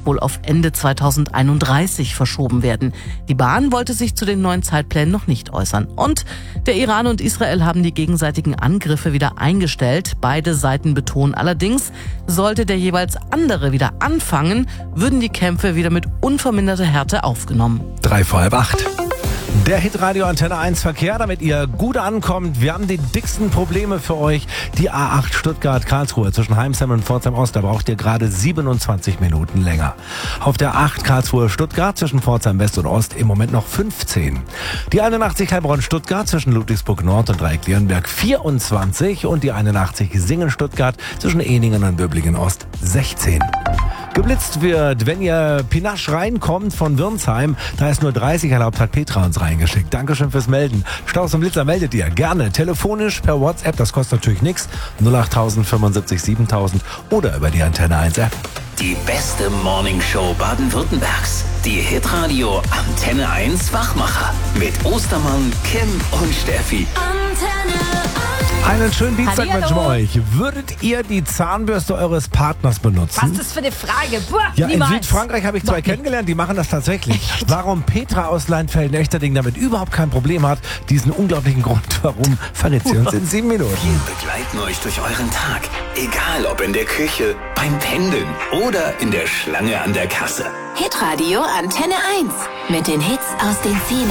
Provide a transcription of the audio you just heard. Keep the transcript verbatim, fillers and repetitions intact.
wohl auf Ende zweitausendeinunddreißig verschoben werden. Die Bahn wollte sich zu den neuen Zeitplänen noch nicht äußern. Und der Iran und Israel haben die gegenseitigen Angriffe wieder eingestellt. Beide Seiten betonen allerdings, sollte der jeweils andere wieder anfangen, würden die Kämpfe wieder mit unverminderter Härte aufgenommen. Drei vor halb acht. Der Hitradio Antenne eins Verkehr, damit ihr gut ankommt. Wir haben die dicksten Probleme für euch. Die A acht Stuttgart-Karlsruhe zwischen Heimsheim und Pforzheim-Ost, da braucht ihr gerade siebenundzwanzig Minuten länger. Auf der acht Karlsruhe-Stuttgart zwischen Pforzheim-West und Ost im Moment noch fünfzehn. Die einundachtzig Heilbronn-Stuttgart zwischen Ludwigsburg-Nord und Dreieck-Lierenberg vierundzwanzig und die einundachtzig Singen-Stuttgart zwischen Eningen und Böblingen-Ost sechzehn. Geblitzt wird, wenn ihr Pinasch reinkommt von Wirnsheim, da ist nur dreißig erlaubt, hat Petra uns reingeschickt. Dankeschön fürs Melden. Staus und Blitzer meldet ihr gerne telefonisch per WhatsApp, das kostet natürlich nichts. null acht tausend fünfundsiebzig siebentausend oder über die Antenne eins App. Die beste Morningshow Baden-Württembergs. Die Hitradio Antenne eins Wachmacher mit Ostermann, Kim und Steffi. Antenne eins. Einen schönen Dienstag Hallihallo. wünschen wir euch. Würdet ihr die Zahnbürste eures Partners benutzen? Was ist das für eine Frage? Buah, Ja, in niemals. Südfrankreich habe ich zwei kennengelernt, die machen das tatsächlich. Warum Petra aus Leinfelden-Echterding damit überhaupt kein Problem hat, diesen unglaublichen Grund, warum, verrät sie uns in sieben Minuten. Wir begleiten euch durch euren Tag. Egal ob in der Küche, beim Pendeln oder in der Schlange an der Kasse. Hitradio Antenne eins. Mit den Hits aus den Zehner.